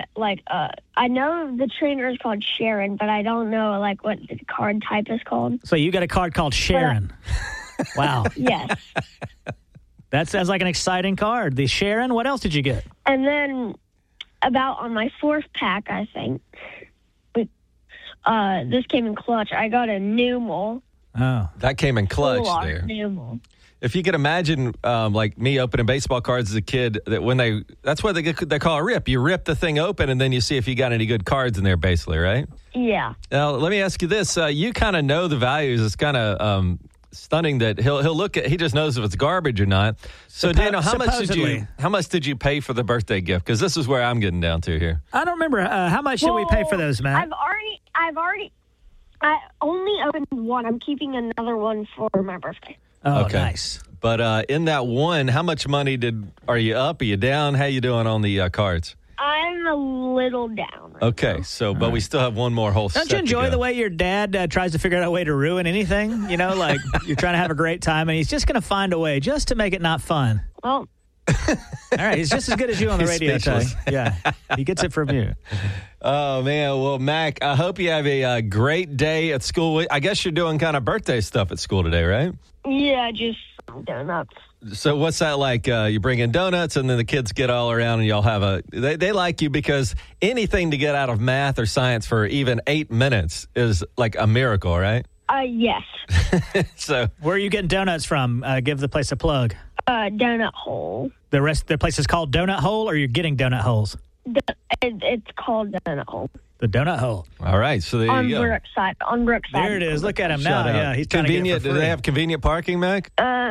what, I know the trainer is called Sharon, but I don't know, what the card type is called. So you got a card called Sharon. Wow. Yes. That sounds like an exciting card. The Sharon, what else did you get? And then about on my 4th pack, I think, this came in clutch. I got a Numel. Oh. That came in clutch there. Numel. If you could imagine, like me opening baseball cards as a kid, that's what they call a rip. You rip the thing open, and then you see if you got any good cards in there, basically, right? Yeah. Now, let me ask you this. You kind of know the values. It's kind of stunning that he'll look at, he just knows if it's garbage or not. So, Daniel, how much did you pay for the birthday gift? Because this is where I'm getting down to here. I don't remember. How much did we pay for those, Matt? I only opened one. I'm keeping another one for my birthday. Oh, okay. Nice. But in that one, how much money are you up? Are you down? How you doing on the cards? I'm a little down. Okay, so, but we still have one more whole set. Don't you enjoy the way your dad tries to figure out a way to ruin anything? You know, like you're trying to have a great time, and he's just going to find a way just to make it not fun. Well, all right, he's just as good as you on the radio, Ty. Yeah, he gets it from you. Oh, man. Well, Mac, I hope you have a great day at school. I guess you're doing kind of birthday stuff at school today, right? Yeah, just donuts. So what's that like? You bring in donuts, and then the kids get all around, and y'all have they like you because anything to get out of math or science for even 8 minutes is like a miracle, right? Yes. So where are you getting donuts from? Give the place a plug. Donut Hole. The place is called Donut Hole, or you're getting donut holes? It's called Donut Hole. The Donut Hole. All right, so there you go. On Brookside. There it is. Look at him now. Yeah, he's trying to get it for free. Do they have convenient parking, Mac?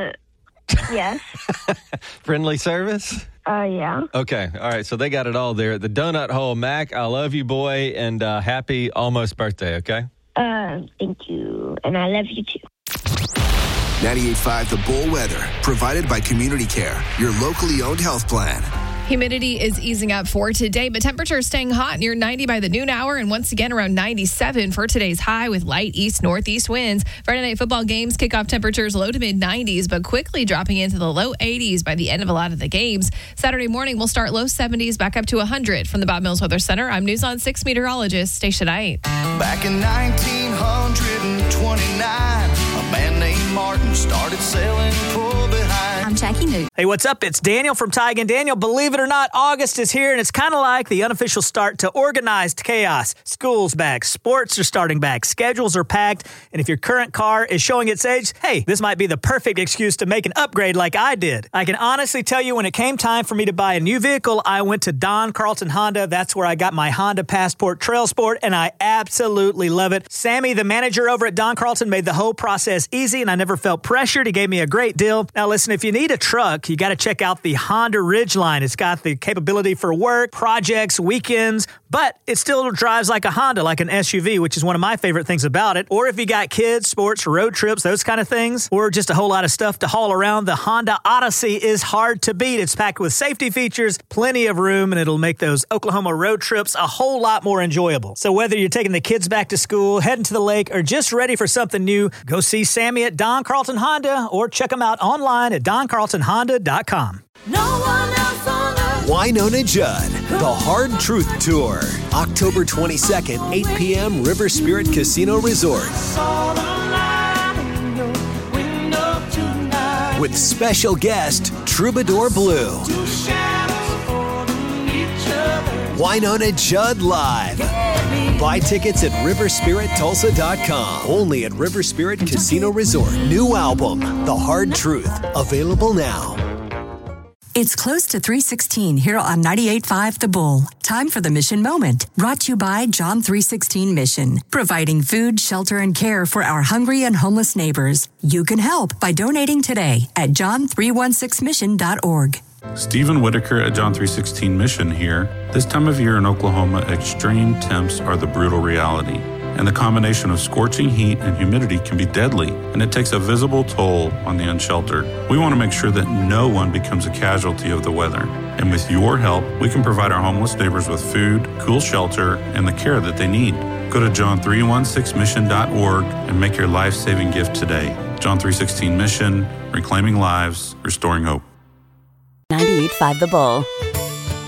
Yes. Friendly service? Yeah. Okay. All right. So they got it all there. The Donut Hole. Mac, I love you, boy, and happy almost birthday, okay? Thank you. And I love you, too. 98.5 The Bull weather, provided by Community Care, your locally owned health plan. Humidity is easing up for today, but temperatures staying hot near 90 by the noon hour and once again around 97 for today's high with light east-northeast winds. Friday night football games kickoff temperatures low to mid-90s, but quickly dropping into the low 80s by the end of a lot of the games. Saturday morning, we'll start low 70s back up to 100. From the Bob Mills Weather Center, I'm News on 6 meteorologist Stacia Knight. Back in 1929, a man named Martin started selling pull behind. I'm Jackie Newt. Hey, what's up? It's Daniel from Tig and Daniel. Believe it or not, August is here, and it's kind of like the unofficial start to organized chaos. School's back, sports are starting back, schedules are packed, and if your current car is showing its age, hey, this might be the perfect excuse to make an upgrade like I did. I can honestly tell you when it came time for me to buy a new vehicle, I went to Don Carlton Honda. That's where I got my Honda Passport Trail Sport, and I absolutely love it. Sammy, the manager over at Don Carlton, made the whole process easy, and I never felt pressured. He gave me a great deal. Now, listen, if you need a truck, you got to check out the Honda Ridgeline. It's got the capability for work, projects, weekends, but it still drives like a Honda, like an SUV, which is one of my favorite things about it. Or if you got kids, sports, road trips, those kind of things, or just a whole lot of stuff to haul around, the Honda Odyssey is hard to beat. It's packed with safety features, plenty of room, and it'll make those Oklahoma road trips a whole lot more enjoyable. So whether you're taking the kids back to school, heading to the lake, or just ready for something new, go see Sammy at Don Carlton Honda or check them out online at doncarltonhonda.com. No one else on earth. Wynonna Judd, The Hard Truth Tour, October 22nd, 8 p.m., River Spirit Casino Resort. With special guest, Troubadour Blue. Wynonna Judd Live. Buy tickets at riverspirittulsa.com. Only at River Spirit Casino Resort. New album, The Hard Truth. Available now. It's close to 3:16 here on 98.5 The Bull. Time for the Mission Moment. Brought to you by John 3:16 Mission. Providing food, shelter, and care for our hungry and homeless neighbors. You can help by donating today at john316mission.org. Stephen Whitaker at John 3:16 Mission here. This time of year in Oklahoma, extreme temps are the brutal reality. And the combination of scorching heat and humidity can be deadly, and it takes a visible toll on the unsheltered. We want to make sure that no one becomes a casualty of the weather. And with your help, we can provide our homeless neighbors with food, cool shelter, and the care that they need. Go to john316mission.org and make your life-saving gift today. John 3:16 Mission, reclaiming lives, restoring hope. 98.5 The Bull.